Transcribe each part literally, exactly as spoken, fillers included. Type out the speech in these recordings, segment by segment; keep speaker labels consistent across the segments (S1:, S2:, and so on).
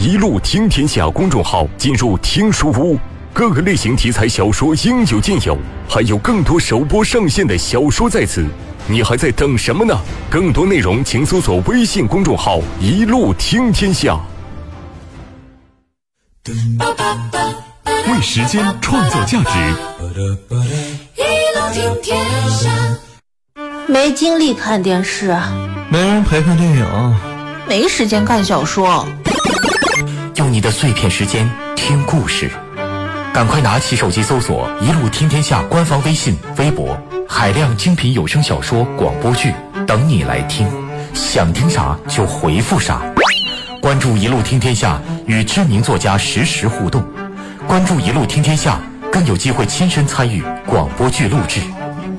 S1: 一路听天下公众号进入听书屋，各个类型题材小说应有尽有，还有更多首播上线的小说在此，你还在等什么呢？更多内容请搜索微信公众号一路听天下。
S2: 为时间创造价值，
S3: 一路听天下。
S4: 没精力看电视，
S5: 没人陪看电影，
S4: 没时间看小说。
S6: 用你的碎片时间听故事，赶快拿起手机搜索一路听天下官方微信微博，海量精品有声小说广播剧等你来听，想听啥就回复啥。关注一路听天下，与知名作家实时互动，关注一路听天下，更有机会亲身参与广播剧录制。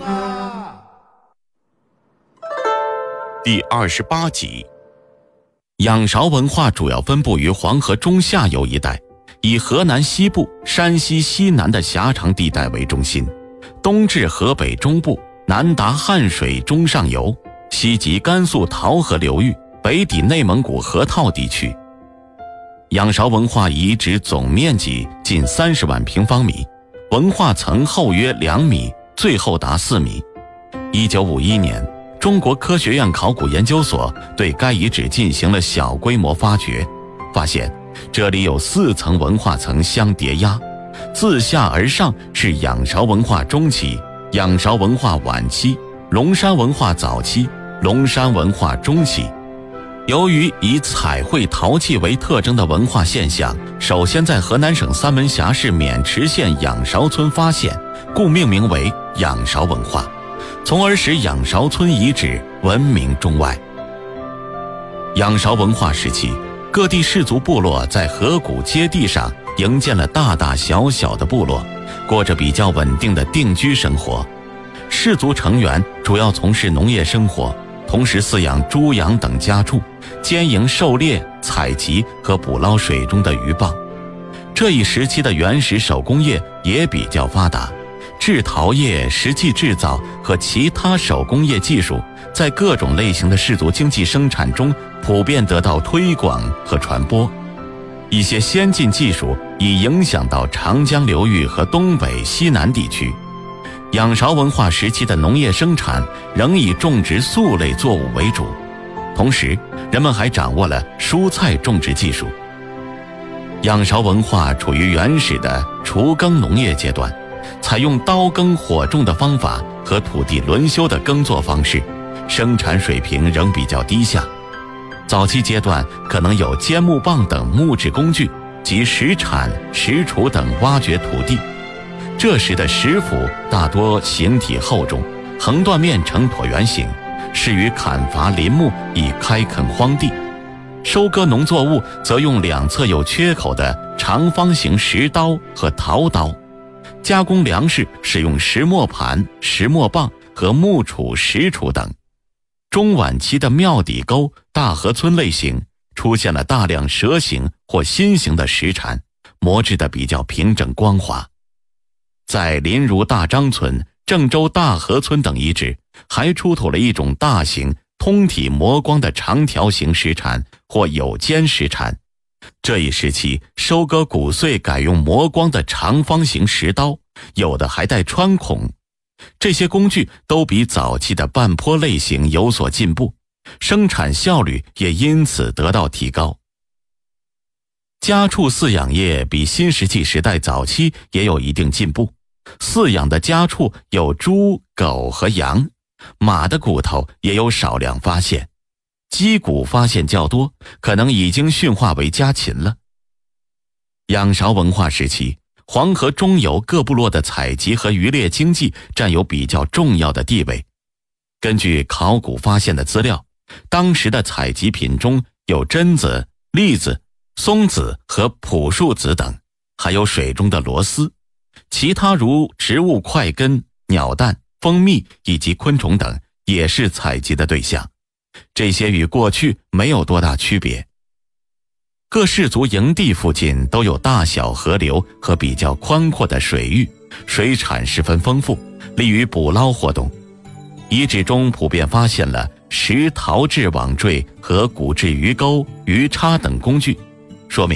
S7: 第二十八集。仰韶文化主要分布于黄河中下游一带，以河南西部、山西西南的狭长地带为中心，东至河北中部，南达汉水中上游，西及甘肃洮河流域，北抵内蒙古河套地区。仰韶文化遗址总面积近三十万平方米，文化层厚约两米，最厚达四米。一九五一年，中国科学院考古研究所对该遗址进行了小规模发掘，发现这里有四层文化层相叠压，自下而上是仰韶文化中期、仰韶文化晚期、龙山文化早期、龙山文化中期。由于以彩绘陶器为特征的文化现象首先在河南省三门峡市渑池县仰韶村发现，故命名为仰韶文化，从而使仰韶村遗址闻名中外。仰韶文化时期，各地氏族部落在河谷阶地上营建了大大小小的部落，过着比较稳定的定居生活。氏族成员主要从事农业生活，同时饲养猪羊等家畜，兼营狩猎、采集和捕捞水中的鱼蚌。这一时期的原始手工业也比较发达，制陶业、石器制造和其他手工业技术在各种类型的氏族经济生产中普遍得到推广和传播。一些先进技术已影响到长江流域和东北、西南地区。仰韶文化时期的农业生产仍以种植粟类作物为主，同时人们还掌握了蔬菜种植技术。仰韶文化处于原始的锄耕农业阶段，采用刀耕火种的方法和土地轮休的耕作方式，生产水平仍比较低下。早期阶段可能有尖木棒等木质工具及石铲、石锄等挖掘土地。这时的石斧大多形体厚重，横断面呈椭圆形，适于砍伐林木以开垦荒地。收割农作物则用两侧有缺口的长方形石刀和陶刀。加工粮食使用石磨盘、石磨棒和木杵、石杵等。中晚期的庙底沟、大河村类型出现了大量蛇形或心形的石铲，磨制的比较平整光滑。在临汝大张村、郑州大河村等遗址，还出土了一种大型通体磨光的长条形石铲或有尖石铲。这一时期收割谷穗改用磨光的长方形石刀，有的还带穿孔。这些工具都比早期的半坡类型有所进步，生产效率也因此得到提高。家畜饲养业比新石器时代早期也有一定进步，饲养的家畜有猪、狗和羊，马的骨头也有少量发现，鸡骨发现较多，可能已经驯化为家禽了。仰韶文化时期，黄河中游各部落的采集和渔猎经济占有比较重要的地位。根据考古发现的资料，当时的采集品中有榛子、栗子、松子和朴树子等，还有水中的螺丝，其他如植物块根、鸟蛋、蜂蜜以及昆虫等也是采集的对象，这些与过去没有多大区别。各氏族营地附近都有大小河流和比较宽阔的水域，水产十分丰富，利于捕捞活动。遗址中普遍发现了石陶制网坠和骨制鱼钩、鱼叉等工具，说明